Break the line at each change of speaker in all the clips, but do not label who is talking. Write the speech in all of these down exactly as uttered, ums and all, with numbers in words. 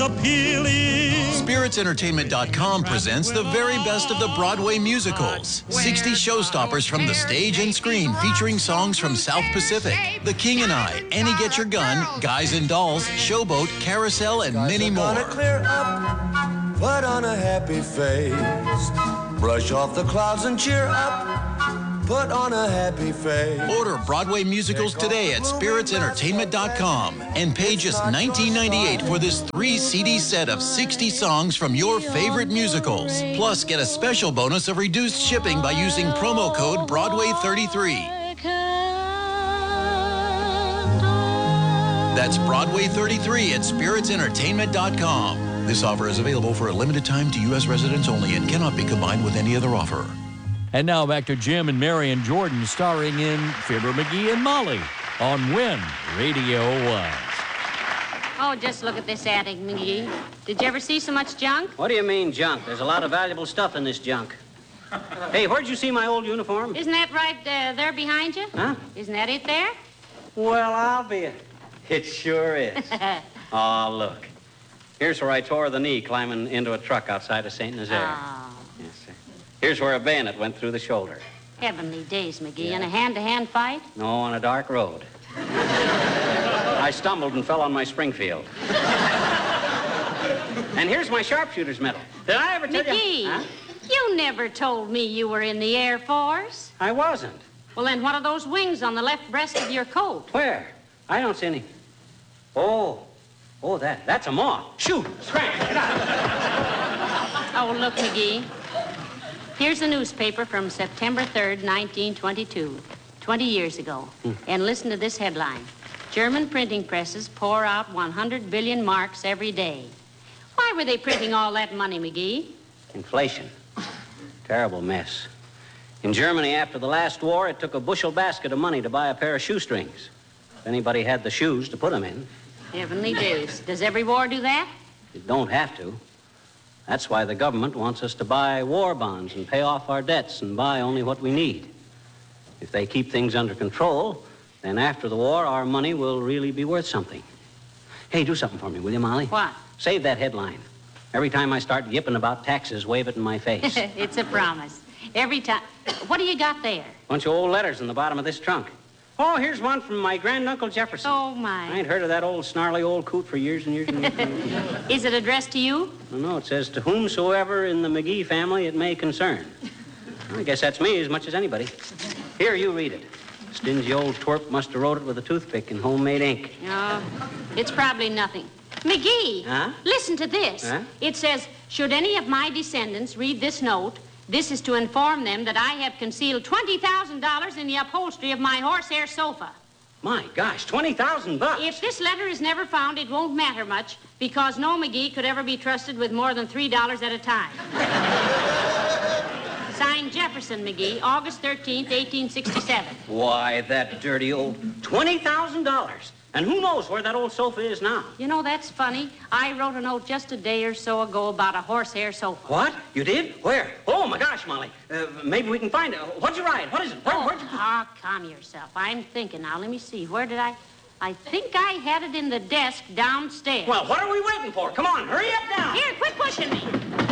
appealing.
Spirits Entertainment dot com presents the very best of the Broadway musicals. sixty showstoppers from the stage and screen featuring songs from South Pacific, The King and I, Annie Get Your Gun, Guys and Dolls, Showboat, Carousel, and many more.
Clear up, put on a happy face, brush off the clouds and cheer up, put on a happy face.
Order Broadway musicals today at Spirits Entertainment dot com and pay just nineteen ninety-eight for this three C D set of sixty songs from your favorite musicals. Plus, get a special bonus of reduced shipping by using promo code Broadway thirty-three. That's Broadway thirty-three at Spirits Entertainment dot com. This offer is available for a limited time to U S residents only and cannot be combined with any other offer.
And now back to Jim and Mary and Jordan starring in Fibber McGee and Molly on When Radio Was.
Oh, just look at this attic, McGee. Did you ever see so much junk?
What do you mean, junk? There's a lot of valuable stuff in this junk. Hey, where'd you see my old uniform?
Isn't that right uh, there behind you?
Huh?
Isn't that it there?
Well, I'll be it. It sure is. Oh, look. Here's where I tore the knee climbing into a truck outside of Saint Nazaire.
Oh.
Yes, sir. Here's where a bayonet went through the shoulder.
Heavenly days, McGee.
Yeah.
In a hand-to-hand fight?
No, on a dark road. I stumbled and fell on my Springfield. And here's my sharpshooter's medal. Did I ever tell
McGee,
you? Huh?
you never told me you were in the Air Force.
I wasn't.
Well, then what are those wings on the left breast of your coat?
Where? I don't see any. Oh. Oh, that. That's a moth. Shoot. Scram. Get out.
Oh, look, McGee. Here's a newspaper from September third, nineteen twenty-two, twenty years ago. Hmm. And listen to this headline. German printing presses pour out one hundred billion marks every day. Why were they printing all that money, McGee?
Inflation. Terrible mess. In Germany, after the last war, it took a bushel basket of money to buy a pair of shoestrings. If anybody had the shoes to put them in.
Heavenly days. Does every war do that?
It don't have to. That's why the government wants us to buy war bonds and pay off our debts and buy only what we need. If they keep things under control, then after the war, our money will really be worth something. Hey, do something for me, will you, Molly?
What?
Save that headline. Every time I start yipping about taxes, wave it in my face.
It's a promise. Every time. What do you got there?
Bunch of old letters in the bottom of this trunk. Oh, here's one from my granduncle Jefferson.
Oh, my.
I ain't heard of that old snarly old coot for years and years and years.
Is it addressed to you?
No, no, it says, to whomsoever in the McGee family it may concern. I guess that's me as much as anybody. Here, you read it. Stingy old twerp must have wrote it with a toothpick and homemade ink.
No, it's probably nothing. McGee,
Huh?
listen to this.
Huh?
It says, should any of my descendants read this note, this is to inform them that I have concealed twenty thousand dollars in the upholstery of my horsehair sofa.
My gosh, twenty thousand bucks.
If this letter is never found, it won't matter much, because no McGee could ever be trusted with more than three dollars at a time. Signed, Jefferson McGee, August thirteenth, eighteen sixty-seven.
Why, that dirty old twenty thousand dollars. And who knows where that old sofa is now?
You know, that's funny. I wrote a note just a day or so ago about a horsehair sofa.
What? You did? Where? Oh, my gosh, Molly. Uh, maybe we can find it. What'd you write? What is it? Where,
Oh,
where'd you...
ah, calm yourself. I'm thinking now. Let me see. Where did I... I think I had it in the desk downstairs.
Well, what are we waiting for? Come on, hurry up now.
Here, quit pushing me.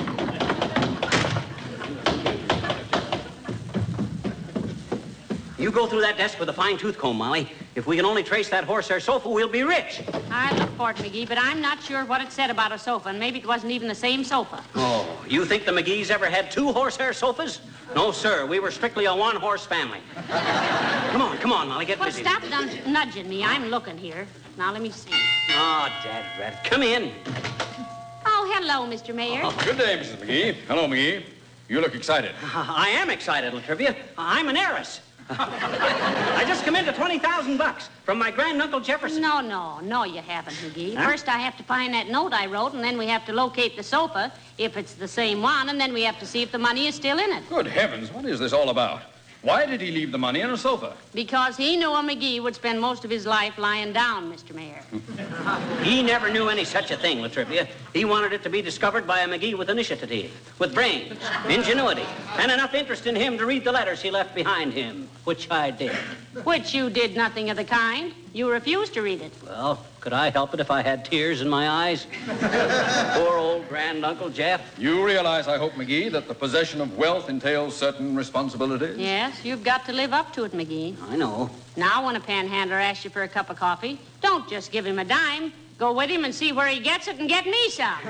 You go through that desk with a fine tooth comb, Molly. If we can only trace that horsehair sofa, we'll be rich.
I look for it, McGee, but I'm not sure what it said about a sofa, and maybe it wasn't even the same sofa.
Oh, you think the McGees ever had two horsehair sofas? No, sir. We were strictly a one-horse family. Come on, come on, Molly, get
Well,
busy.
stop dun- nudging me. I'm looking here. Now, let me see.
Oh, Dad, Rat. Come in.
Oh, hello, Mister Mayor.
Oh, good day, Missus McGee. Hello, McGee. You look excited.
I am excited, Latrivia. I'm an heiress. I just come into twenty thousand bucks from my granduncle Jefferson.
No, no, no, you haven't, McGee.
Huh?
First, I have to find that note I wrote, and then we have to locate the sofa, if it's the same one, and then we have to see if the money is still in it.
Good heavens, what is this all about? Why did he leave the money on a sofa?
Because he knew a McGee would spend most of his life lying down, Mister Mayor.
He never knew any such a thing, Latrivia. He wanted it to be discovered by a McGee with initiative, with brains, ingenuity, and enough interest in him to read the letters he left behind him, which I did.
Which you did nothing of the kind. You refused to read it.
Well, Could I help it if I had tears in my eyes? Poor old Granduncle Jeff.
You realize, I hope, McGee, that the possession of wealth entails certain responsibilities?
Yes, you've got to live up to it, McGee.
I know.
Now, when a panhandler asks you for a cup of coffee, don't just give him a dime. Go with him and see where he gets it and get me some.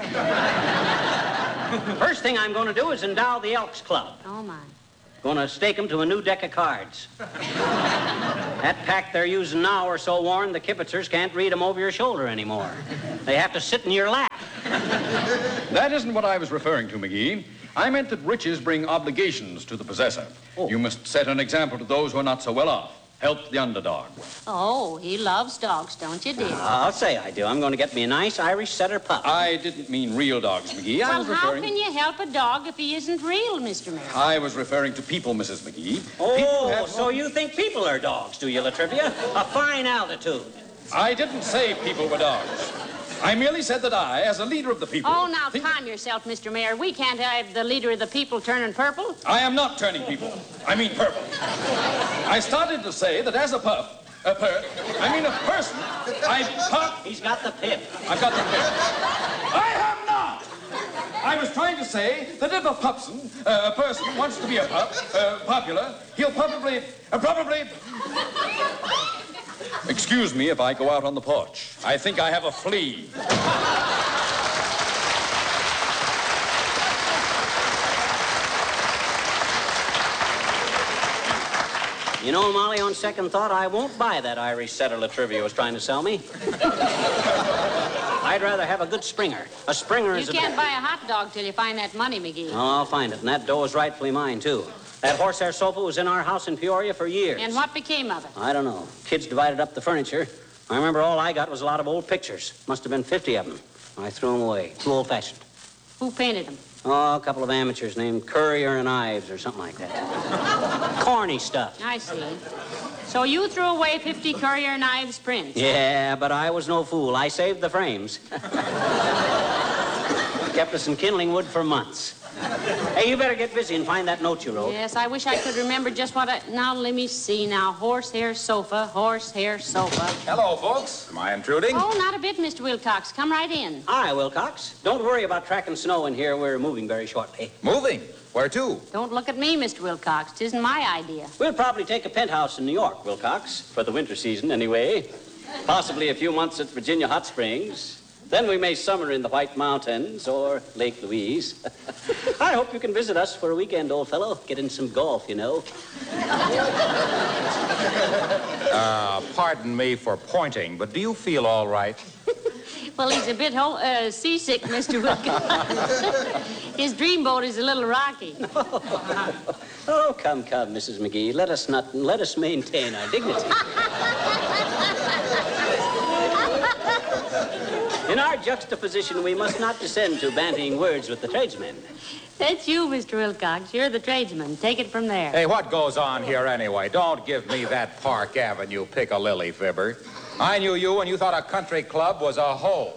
First thing I'm going to do is endow the Elks Club.
Oh, my.
Going to stake them to a new deck of cards. That pack they're using now are so worn the kibitzers can't read them over your shoulder anymore. They have to sit in your lap.
That isn't what I was referring to, McGee. I meant that riches bring obligations to the possessor.
Oh.
You must set an example to those who are not so well off. Help the underdog.
Oh, he loves dogs, don't you, dear?
I'll say I do. I'm going to get me a nice Irish setter pup.
I didn't mean real dogs, McGee. I
Well,
was
how
referring...
can you help a dog if he isn't real, Mister Mayor?
I was referring to people, Missus McGee. People
Oh,
have...
so you think people are dogs, do you, Latrivia? A fine altitude.
I didn't say people were dogs. I merely said that I, as a leader of the people...
Oh, now
think-
calm yourself, Mister Mayor. We can't have the leader of the people turning purple.
I am not turning people. I mean purple. I started to say that as a pup, a per... I mean a person, I pup...
He's got the pip.
I've got the pip. I have not! I was trying to say that if a pupson, uh, a person wants to be a pup, uh, popular, he'll probably, uh, probably... Excuse me if I go out on the porch. I think I have a flea.
You know, Molly, on second thought, I won't buy that Irish setter Latrivia was trying to sell me. I'd rather have a good Springer. A Springer
You
is a...
can't buy a hot dog till you find that money, McGee.
Oh, I'll find it, and that dough is rightfully mine, too. That horsehair sofa was in our house in Peoria for years.
And what became of it?
I don't know. Kids divided up the furniture. I remember all I got was a lot of old pictures. Must have been fifty of them. I threw them away. Too old-fashioned.
Who painted them?
Oh, a couple of amateurs named Courier and Ives or something like that. Corny stuff.
I see. So you threw away fifty Courier and Ives prints?
Yeah, but I was no fool. I saved the frames. Kept us in kindling wood for months. Hey, you better get busy and find that note you wrote.
Yes, I wish I could remember just what I... Now, let me see now. Horsehair sofa, horsehair sofa.
Hello, folks. Am I intruding?
Oh, not a bit, Mister Wilcox. Come right in.
Hi, Wilcox. Don't worry about tracking snow in here. We're moving very shortly.
Moving? Where to?
Don't look at me, Mister Wilcox. 'Tisn't my idea.
We'll probably take a penthouse in New York, Wilcox, for the winter season anyway. Possibly a few months at Virginia Hot Springs. Then we may summer in the White Mountains or Lake Louise. I hope you can visit us for a weekend, old fellow. Get in some golf, you know.
Uh, pardon me for pointing, but do you feel all right?
Well, he's a bit ho- uh, seasick, Mister Wilcox. His dreamboat is a little rocky.
Oh, come, come, Missus McGee. Let us not, let us maintain our dignity. In our juxtaposition, we must not descend to bandying words with the tradesmen.
That's you, Mister Wilcox. You're the tradesman. Take it from there.
Hey, what goes on here anyway? Don't give me that Park Avenue piccalilli fibber. I knew you when you thought a country club was a hole.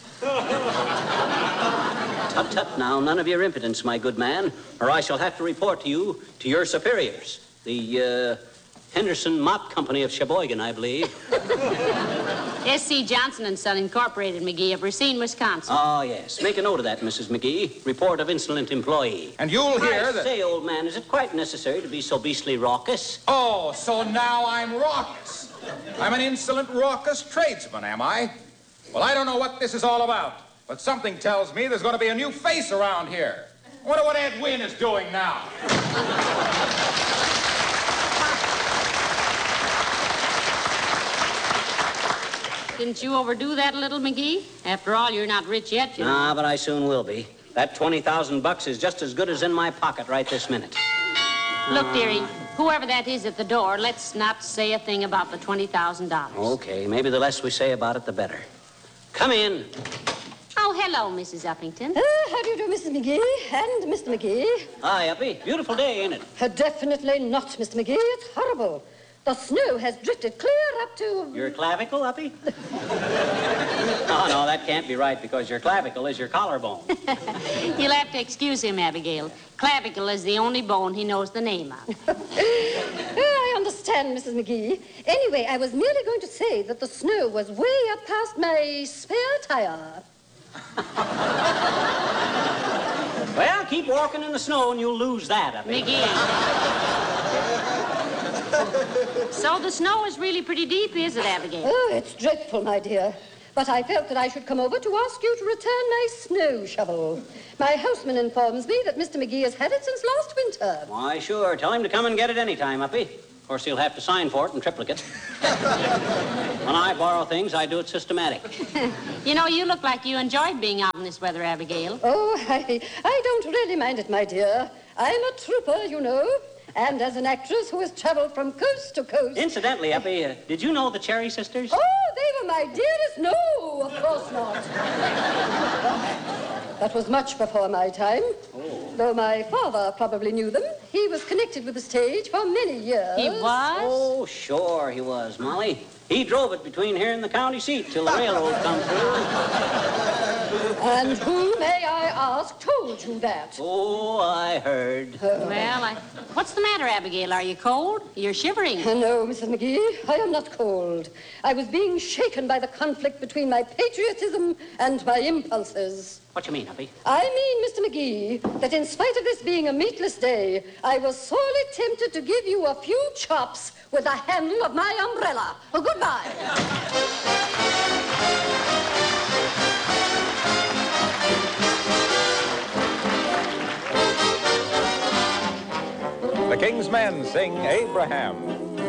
Tut, tut, now, none of your impudence, my good man, or I shall have to report to you to your superiors. The, uh, Henderson Mop Company of Sheboygan, I believe.
S C Johnson and Son Incorporated, McGee, of Racine, Wisconsin.
Oh, yes. Make a note of that, Missus McGee. Report of insolent employee.
And you'll hear
I
that...
say, old man, is it quite necessary to be so beastly raucous?
Oh, so now I'm raucous. I'm an insolent, raucous tradesman, am I? Well, I don't know what this is all about, but something tells me there's going to be a new face around here. I wonder what Ed Wynn is doing now.
Didn't you overdo that a little, McGee? After all, you're not rich yet, you know.
Ah, but I soon will be. That twenty thousand bucks is just as good as in my pocket right this minute.
Look, dearie, whoever that is at the door, let's not say a thing about the twenty thousand dollars.
Okay, maybe the less we say about it, the better. Come in.
Oh, hello, Missus Uppington.
Uh, how do you do, Missus McGee and Mister McGee?
Hi, Uppy. Beautiful day, ain't it?
Uh, definitely not, Mister McGee. It's horrible. The snow has drifted clear up to...
Your clavicle, Uppy? Oh, no, that can't be right because your clavicle is your collarbone.
You'll have to excuse him, Abigail. Clavicle is the only bone he knows the name of.
I understand. understand, Missus McGee. Anyway, I was merely going to say that the snow was way up past my spare tire.
Well, keep walking in the snow and you'll lose that, Uppy.
McGee. So the snow is really pretty deep, is it, Abigail?
Oh, it's dreadful, my dear. But I felt that I should come over to ask you to return my snow shovel. My houseman informs me that Mister McGee has had it since last winter.
Why, sure. Tell him to come and get it any time, Uppy. Of course, he'll have to sign for it in triplicate. When I borrow things, I do it systematic.
You know, you look like you enjoyed being out in this weather, Abigail.
Oh, I, I don't really mind it, my dear. I'm a trooper, you know. And as an actress who has traveled from coast to coast...
Incidentally, Uppy, uh, did you know the Cherry Sisters?
Oh, they were my dearest... No, of course not. That was much before my time.
Oh.
Though my father probably knew them. He was connected with the stage for many years.
He was?
Oh, sure he was, Molly. He drove it between here and the county seat till the railroad come through.
And who, may I ask, told you that?
Oh, I heard.
Well, I... What's the matter, Abigail? Are you cold? You're shivering.
No, Missus McGee, I am not cold. I was being shaken by the conflict between my patriotism and my impulses.
What you mean, Uppy?
I mean, Mister McGee, that in spite of this being a meatless day, I was sorely tempted to give you a few chops with the handle of my umbrella. Oh, goodbye.
The King's Men sing Abraham.